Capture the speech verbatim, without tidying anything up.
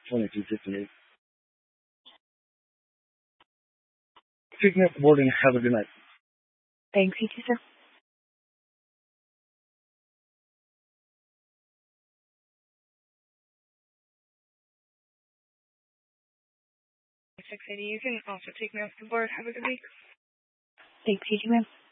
twenty-two fifty-eight. Pick me up the board and have a good night. Thanks, you too, sir. six eighty, you can also take me off the board. Have a good week. Thanks, you too, ma'am.